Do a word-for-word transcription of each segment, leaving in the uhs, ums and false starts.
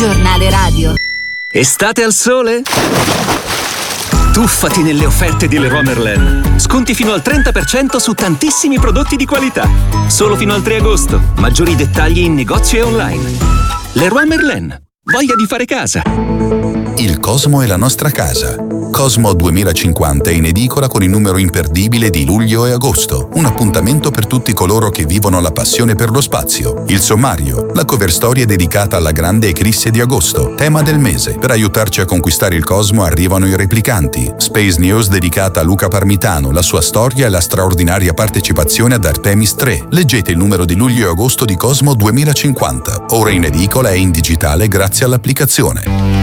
Giornale radio. Estate al sole? Tuffati nelle offerte di Leroy Merlin. Sconti fino al trenta per cento su tantissimi prodotti di qualità. Solo fino al tre agosto. Maggiori dettagli in negozio e online. Leroy Merlin. Voglia di fare casa. Il Cosmo è la nostra casa. Cosmo duemilacinquanta è in edicola con il numero imperdibile di luglio e agosto. Un appuntamento per tutti coloro che vivono la passione per lo spazio. Il sommario, la cover storia dedicata alla grande eclisse di agosto, tema del mese. Per aiutarci a conquistare il Cosmo arrivano i replicanti. Space News dedicata a Luca Parmitano, la sua storia e la straordinaria partecipazione ad Artemis tre. Leggete il numero di luglio e agosto di Cosmo duemilacinquanta. Ora in edicola e in digitale grazie all'applicazione.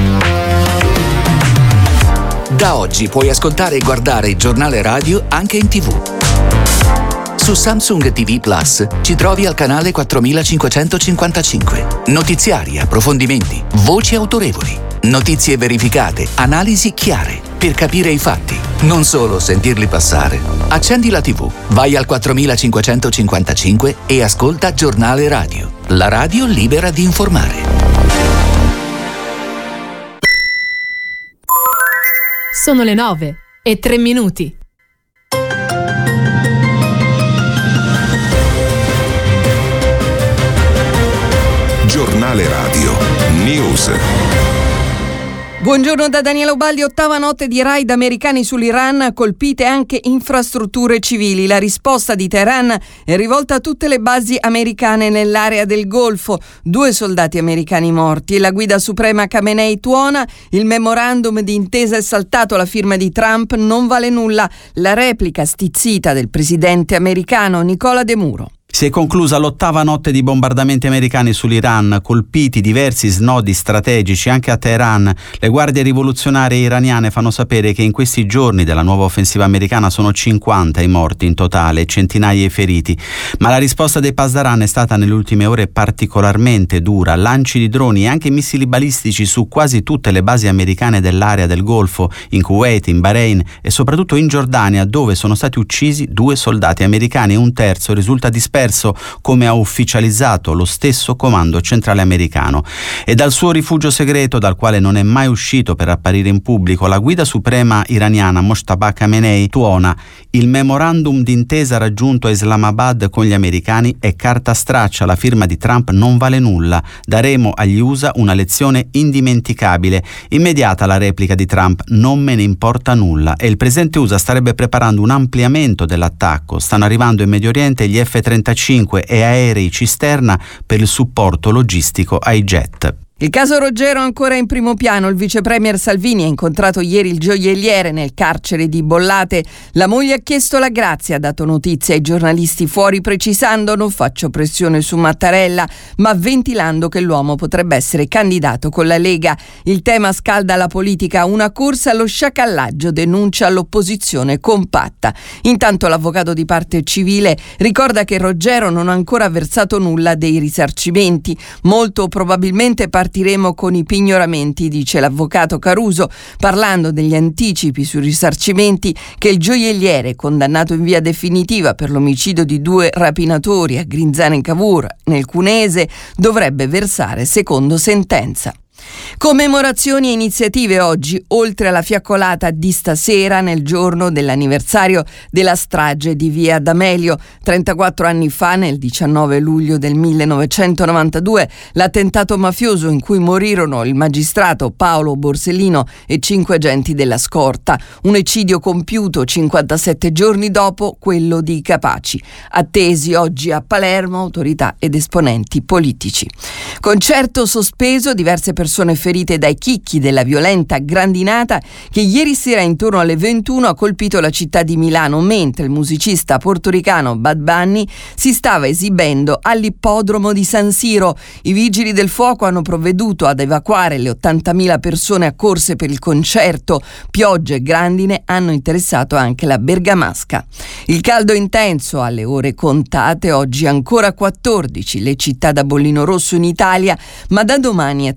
Da oggi puoi ascoltare e guardare il giornale radio anche in tivù. Su Samsung ti vu Plus ci trovi al canale quattromilacinquecentocinquantacinque. Notiziari, approfondimenti, voci autorevoli, notizie verificate, analisi chiare per capire i fatti, non solo sentirli passare. Accendi la tivù, vai al quattromilacinquecentocinquantacinque e ascolta Giornale Radio, la radio libera di informare. Sono le nove e tre minuti. Giornale radio. News. Buongiorno da Daniela Ubaldi. Ottava notte di raid americani sull'Iran, colpite anche infrastrutture civili. La risposta di Teheran è rivolta a tutte le basi americane nell'area del Golfo. Due soldati americani morti e la guida suprema Khamenei tuona. Il memorandum di intesa è saltato, la firma di Trump non vale nulla. La replica stizzita del presidente americano Nicola De Muro. Si è conclusa l'ottava notte di bombardamenti americani sull'Iran, colpiti diversi snodi strategici anche a Teheran. Le guardie rivoluzionarie iraniane fanno sapere che in questi giorni della nuova offensiva americana sono cinquanta i morti in totale e centinaia i feriti. Ma la risposta dei Pasdaran è stata nelle ultime ore particolarmente dura. Lanci di droni e anche missili balistici su quasi tutte le basi americane dell'area del Golfo, in Kuwait, in Bahrain e soprattutto in Giordania, dove sono stati uccisi due soldati americani e un terzo risulta disperso, come ha ufficializzato lo stesso comando centrale americano. E dal suo rifugio segreto, dal quale non è mai uscito per apparire in pubblico, la guida suprema iraniana Mojtaba Khamenei tuona: il memorandum d'intesa raggiunto a Islamabad con gli americani è carta straccia, la firma di Trump non vale nulla, daremo agli U S A una lezione indimenticabile. Immediata la replica di Trump: non me ne importa nulla. E il presidente U S A starebbe preparando un ampliamento dell'attacco. Stanno arrivando in Medio Oriente gli F trentacinque e aerei cisterna per il supporto logistico ai jet. Il caso Roggero ancora in primo piano. Il vice premier Salvini ha incontrato ieri il gioielliere nel carcere di Bollate. La moglie ha chiesto la grazia, ha dato notizia ai giornalisti fuori precisando: non faccio pressione su Mattarella, ma ventilando che l'uomo potrebbe essere candidato con la Lega. Il tema scalda la politica, una corsa allo sciacallaggio, denuncia l'opposizione compatta. Intanto l'avvocato di parte civile ricorda che Roggero non ha ancora versato nulla dei risarcimenti. Molto probabilmente partirà Partiremo con i pignoramenti, dice l'avvocato Caruso, parlando degli anticipi sui risarcimenti che il gioielliere, condannato in via definitiva per l'omicidio di due rapinatori a Grinzane in Cavour, nel Cunese, dovrebbe versare secondo sentenza. Commemorazioni e iniziative oggi, oltre alla fiaccolata di stasera nel giorno dell'anniversario della strage di via D'Amelio. trentaquattro anni fa, nel diciannove luglio del millenovecentonovantadue, l'attentato mafioso in cui morirono il magistrato Paolo Borsellino e cinque agenti della scorta. Un eccidio compiuto cinquantasette giorni dopo quello di Capaci. Attesi oggi a Palermo autorità ed esponenti politici. Concerto sospeso, diverse persone ferite dai chicchi della violenta grandinata che ieri sera intorno alle ventuno ha colpito la città di Milano, mentre il musicista portoricano Bad Bunny si stava esibendo all'ippodromo di San Siro. I vigili del fuoco hanno provveduto ad evacuare le ottantamila persone accorse per il concerto. Piogge e grandine hanno interessato anche la Bergamasca. Il caldo intenso alle ore contate, oggi ancora quattordici le città da bollino rosso in Italia, ma da domani è atteso un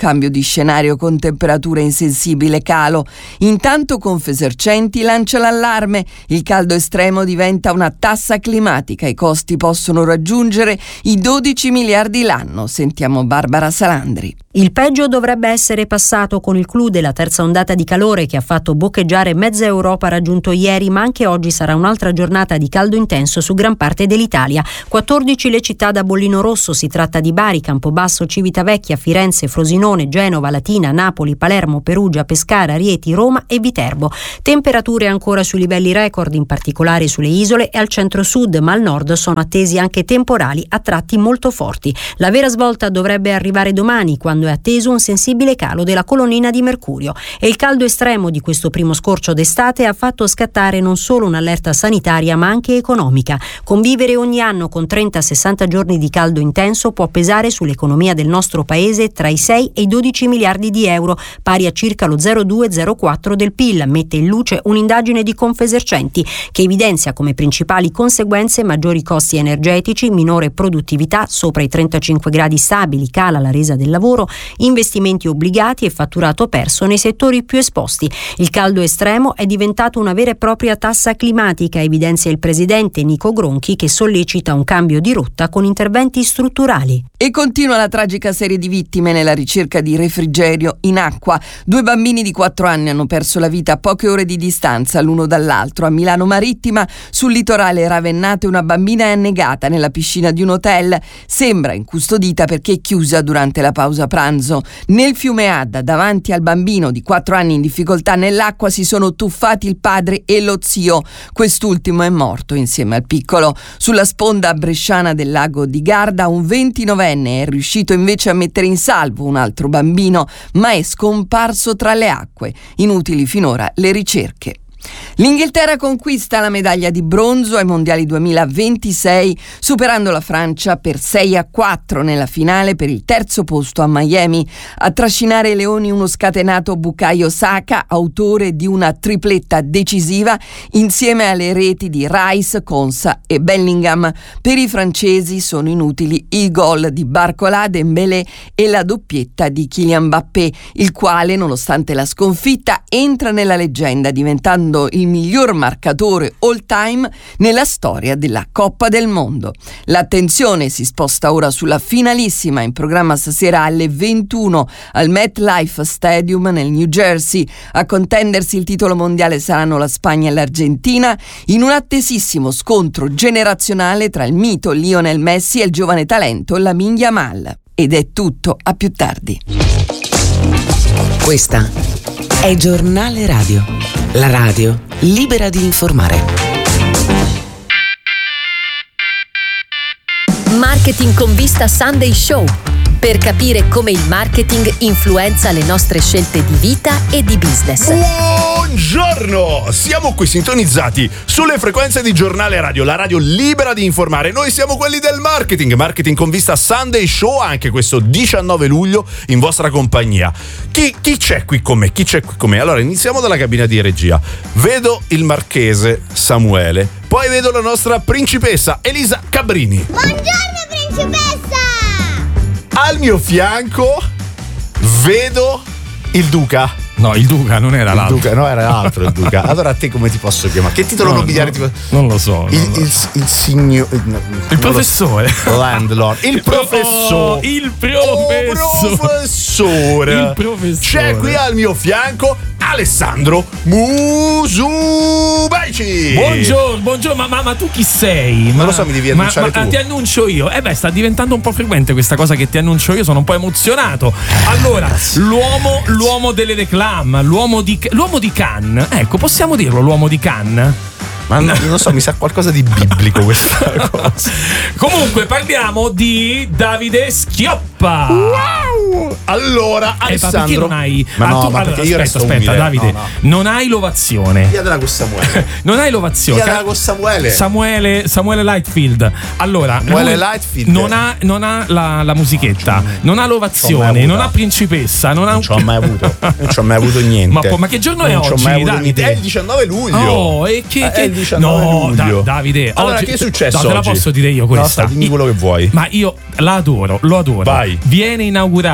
cambio di scenario con temperature in sensibile calo. Intanto Confesercenti lancia l'allarme, il caldo estremo diventa una tassa climatica, i costi possono raggiungere i dodici miliardi l'anno. Sentiamo Barbara Salandri. Il peggio dovrebbe essere passato con il clou della terza ondata di calore che ha fatto boccheggiare mezza Europa raggiunto ieri, ma anche oggi sarà un'altra giornata di caldo intenso su gran parte dell'Italia. quattordici le città da bollino rosso, si tratta di Bari, Campobasso, Civitavecchia, Firenze, Frosinone, Genova, Latina, Napoli, Palermo, Perugia, Pescara, Rieti, Roma e Viterbo. Temperature ancora sui livelli record, in particolare sulle isole e al centro-sud, ma al nord sono attesi anche temporali a tratti molto forti. La vera svolta dovrebbe arrivare domani, quando è atteso un sensibile calo della colonnina di mercurio, e il caldo estremo di questo primo scorcio d'estate ha fatto scattare non solo un'allerta sanitaria ma anche economica. Convivere ogni anno con trenta sessanta giorni di caldo intenso può pesare sull'economia del nostro paese tra i sei e i dodici miliardi di euro, pari a circa lo zero virgola due zero quattro del P I L, mette in luce un'indagine di Confesercenti che evidenzia come principali conseguenze maggiori costi energetici, minore produttività sopra i trentacinque gradi stabili, cala la resa del lavoro, investimenti obbligati e fatturato perso nei settori più esposti. Il caldo estremo è diventato una vera e propria tassa climatica, evidenzia il presidente Nico Gronchi, che sollecita un cambio di rotta con interventi strutturali. E continua la tragica serie di vittime nella ricerca di refrigerio in acqua. Due bambini di quattro anni hanno perso la vita a poche ore di distanza l'uno dall'altro. A Milano Marittima, sul litorale ravennate, una bambina è annegata nella piscina di un hotel. Sembra incustodita perché chiusa durante la pausa pranzo. Nel fiume Adda, davanti al bambino di quattro anni in difficoltà nell'acqua, si sono tuffati il padre e lo zio. Quest'ultimo è morto insieme al piccolo. Sulla sponda bresciana del lago di Garda, un ventinovenne è riuscito invece a mettere in salvo un altro bambino, ma è scomparso tra le acque. Inutili finora le ricerche. L'Inghilterra conquista la medaglia di bronzo ai mondiali duemilaventisei, superando la Francia per sei a quattro nella finale per il terzo posto a Miami. A trascinare i leoni uno scatenato Bukayo Saka, autore di una tripletta decisiva insieme alle reti di Rice, Konsa e Bellingham. Per i francesi sono inutili i gol di Barcola, Dembélé e la doppietta di Kylian Mbappé, il quale, nonostante la sconfitta, entra nella leggenda diventando il miglior marcatore all time nella storia della Coppa del Mondo. L'attenzione si sposta ora sulla finalissima in programma stasera alle ventuno al MetLife Stadium nel New Jersey. A contendersi il titolo mondiale saranno la Spagna e l'Argentina, in un attesissimo scontro generazionale tra il mito Lionel Messi e il giovane talento Lamine Yamal. Ed è tutto, a più tardi. Questa è Giornale Radio, la radio libera di informare. Marketing con vista Sunday Show, per capire come il marketing influenza le nostre scelte di vita e di business. Buongiorno! Siamo qui sintonizzati sulle frequenze di Giornale Radio, la radio libera di informare. Noi siamo quelli del marketing, marketing con vista Sunday Show, anche questo diciannove luglio in vostra compagnia. Chi, chi c'è qui con me? Chi c'è qui con me? Allora, iniziamo dalla cabina di regia. Vedo il marchese Samuele, poi vedo la nostra principessa Elisa Cabrini. Buongiorno principessa! Al mio fianco vedo il Duca. No, il Duca non era il l'altro. Duca, no, era l'altro il Duca. Allora a te come ti posso chiamare? Che titolo no, nobiliare no, ti Non lo so. Il, non lo... il, il signor. Il professore. Landlord. Il professore. Oh, il professore. Oh, professore. Il professore. C'è qui al mio fianco Alessandro Musumeci. Buongiorno, buongiorno, ma, ma, ma tu chi sei? Non ma, lo so, mi devi annunciare ma, tu. Ma ti annuncio io. Eh beh, sta diventando un po' frequente questa cosa che ti annuncio io, sono un po' emozionato. Allora, l'uomo, l'uomo delle reclame, l'uomo di, l'uomo di Cannes. Ecco, possiamo dirlo, l'uomo di Cannes? Ma no, non so, mi sa qualcosa di biblico questa cosa. Comunque parliamo di Davide Schioppa. Wow! Allora, eh, Alessandro, ma perché non hai ma no, ah, tu, ma allora, perché io aspetta, resto aspetta, umile. Davide, no, no. non hai l'ovazione. Via della con Samuele. Non hai l'ovazione. Via della con Samuele. Samuele Samuele Lightfield. Allora, Samuele Lightfield. Non ha, non ha la, la musichetta, non ha l'ovazione, non ha principessa, non ha Non ci ho mai avuto. Non ci ho mai avuto niente. Ma, ma che giorno non è oggi, Davide? È il diciannove luglio. Oh, e che, che... È il diciannove no, luglio. Da, Davide, allora oggi... che è successo no, te la oggi? posso dire io questa. No, dimmi quello che vuoi. Ma io la adoro, lo adoro. Vai. Viene inaugurato nel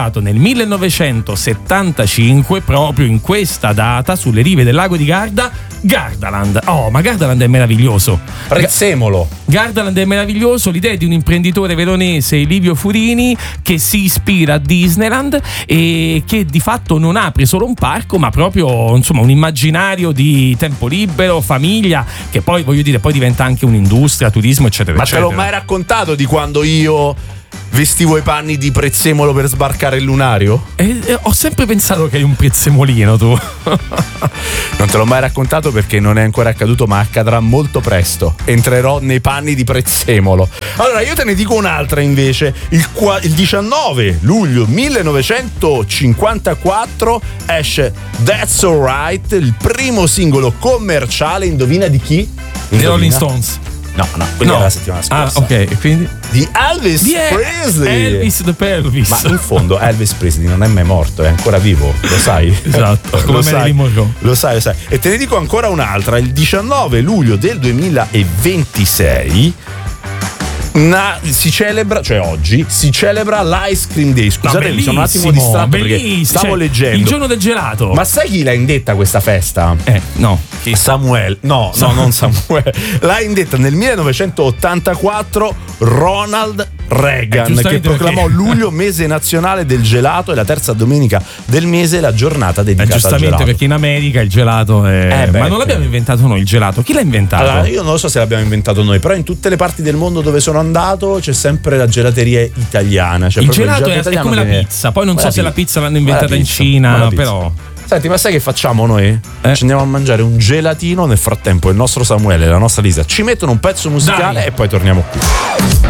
millenovecentosettantacinque, proprio in questa data, sulle rive del lago di Garda, Gardaland. Oh, ma Gardaland è meraviglioso. Prezzemolo. Gardaland è meraviglioso, l'idea è di un imprenditore veronese, Livio Furini, che si ispira a Disneyland e che di fatto non apre solo un parco, ma proprio, insomma, un immaginario di tempo libero, famiglia, che poi, voglio dire, poi diventa anche un'industria, turismo, eccetera, Ma eccetera. te l'ho mai raccontato di quando io vestivo i panni di Prezzemolo per sbarcare il lunario? Eh, eh, ho sempre pensato che hai un prezzemolino tu. Non te l'ho mai raccontato perché non è ancora accaduto, ma accadrà molto presto. Entrerò nei panni di Prezzemolo. Allora io te ne dico un'altra invece. Il, qua, il diciannove luglio millenovecentocinquantaquattro esce That's Alright, il primo singolo commerciale, indovina di chi? The Rolling Stones. No, no, quella No. era la settimana scorsa. Ah, ok, quindi Di Elvis Di E- Presley. Elvis the Pelvis. Ma in fondo Elvis Presley non è mai morto, è ancora vivo, lo sai? Esatto, come lo sai, Marilyn Monroe. lo sai, lo sai. E te ne dico ancora un'altra. Il diciannove luglio del duemilaventisei Na, si celebra, cioè oggi si celebra l'Ice Cream Day. Scusate, No, mi sono un attimo bellissimo, distratto perché bellissimo. stavo Cioè, leggendo il giorno del gelato. Ma sai chi l'ha indetta questa festa? Eh, no. Chi? Samuel. No, no, non Samuel. L'ha indetta nel millenovecentottantaquattro Ronald Reagan, Eh, che giustamente proclamò perché- luglio mese nazionale del gelato e la terza domenica del mese la giornata Eh, dedicata al giustamente gelato. perché in America il gelato è. Eh, beh, Ma non l'abbiamo sì. inventato noi il gelato. Chi l'ha inventato? Allora, io non lo so se l'abbiamo inventato noi, però in tutte le parti del mondo dove sono andato c'è sempre la gelateria italiana. Cioè il proprio gelato, è, è italiano come la viene- pizza. Poi non Ma so se la pizza l'hanno inventata ma la in pizza, ma Cina, la pizza. però. Senti, ma sai che facciamo noi? Eh? Ci andiamo a mangiare un gelatino, nel frattempo il nostro Samuele e la nostra Lisa ci mettono un pezzo musicale Dai. e poi torniamo qui.